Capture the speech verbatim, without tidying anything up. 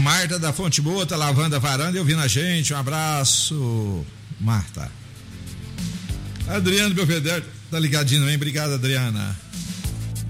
Marta da Fonte Boa tá lavando a varanda e ouvindo a gente. Um abraço, Marta. Adriano Belvedere tá ligadinho, hein? Obrigado, Adriana.